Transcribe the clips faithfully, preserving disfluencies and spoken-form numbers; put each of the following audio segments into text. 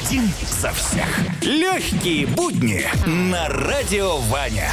Один за всех. Легкие будни на Радио Ваня.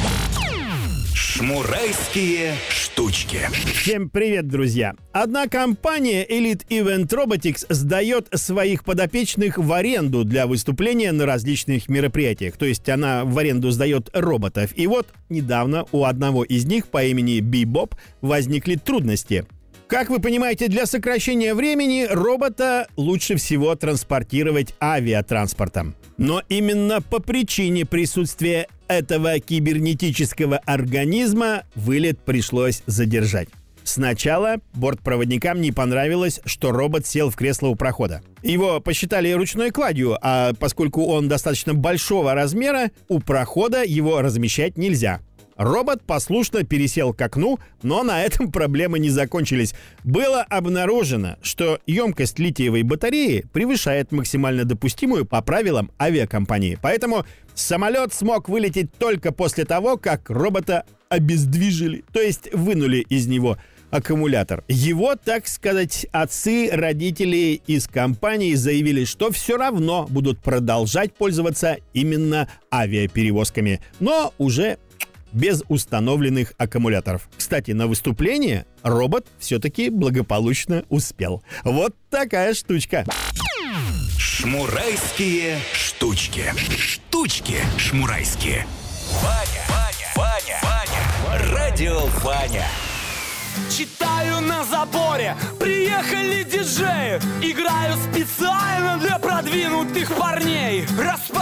Шмурайские штучки. Всем привет, друзья! Одна компания Elite Event Robotics сдает своих подопечных в аренду для выступления на различных мероприятиях. То есть она в аренду сдает роботов. И вот недавно у одного из них по имени Бибоп возникли трудности. Как вы понимаете, для сокращения времени робота лучше всего транспортировать авиатранспортом. Но именно по причине присутствия этого кибернетического организма вылет пришлось задержать. Сначала бортпроводникам не понравилось, что робот сел в кресло у прохода. Его посчитали ручной кладью, а поскольку он достаточно большого размера, у прохода его размещать нельзя. Робот послушно пересел к окну, но на этом проблемы не закончились. Было обнаружено, что емкость литиевой батареи превышает максимально допустимую по правилам авиакомпании. Поэтому самолет смог вылететь только после того, как робота обездвижили, то есть вынули из него аккумулятор. Его, так сказать, отцы, родители из компании заявили, что все равно будут продолжать пользоваться именно авиаперевозками, но уже без установленных аккумуляторов. Кстати, на выступление робот все-таки благополучно успел. Вот такая штучка. Шмурайские штучки. Штучки шмурайские. Ваня, Ваня, Ваня, Ваня. Радио Ваня. Читаю на заборе, приехали диджеи. Играю специально для продвинутых парней. Распа